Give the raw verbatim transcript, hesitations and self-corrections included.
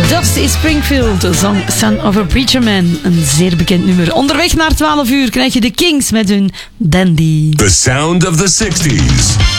Dusty Springfield zong Son of a Preacher Man. Een zeer bekend nummer. Onderweg naar twaalf uur krijg je de Kings met hun Dandy. The sound of the sixties.